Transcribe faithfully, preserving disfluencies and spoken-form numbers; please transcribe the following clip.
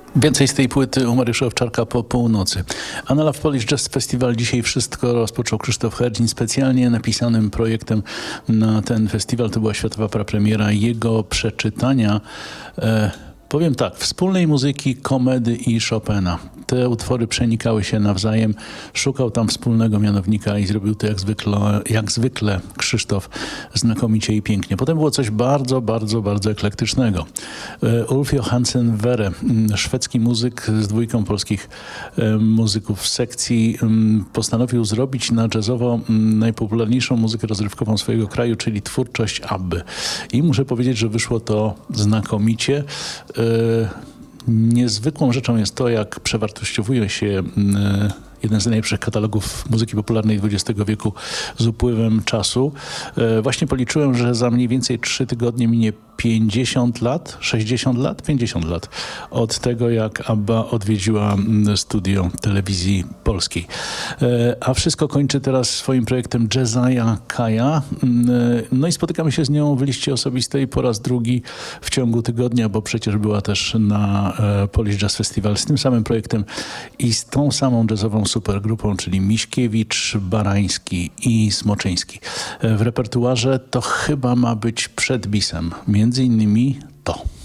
Więcej z tej płyty u Mariusza Owczarka po północy. Analaw Polish Jazz Festival. Dzisiaj wszystko rozpoczął Krzysztof Herdzin specjalnie napisanym projektem na ten festiwal. To była światowa prapremiera jego przeczytania e, powiem tak, wspólnej muzyki, komedy i Chopina. Te utwory przenikały się nawzajem. Szukał tam wspólnego mianownika i zrobił to jak zwykle, jak zwykle Krzysztof znakomicie i pięknie. Potem było coś bardzo, bardzo, bardzo eklektycznego. Ulf Johansen Were, szwedzki muzyk z dwójką polskich muzyków z sekcji, postanowił zrobić na jazzowo najpopularniejszą muzykę rozrywkową swojego kraju, czyli twórczość Abby. I muszę powiedzieć, że wyszło to znakomicie. Niezwykłą rzeczą jest to, jak przewartościowuje się jeden z najlepszych katalogów muzyki popularnej dwudziestego wieku z upływem czasu. Właśnie policzyłem, że za mniej więcej trzy tygodnie minie pięćdziesiąt lat, sześćdziesiąt lat, pięćdziesiąt lat od tego, jak Abba odwiedziła studio telewizji polskiej. A wszystko kończy teraz swoim projektem Jezajah Kaja. No i spotykamy się z nią w liście osobistej po raz drugi w ciągu tygodnia, bo przecież była też na Polish Jazz Festival z tym samym projektem i z tą samą jazzową supergrupą, czyli Miśkiewicz, Barański i Smoczyński. W repertuarze to chyba ma być przed bisem. Między innymi to.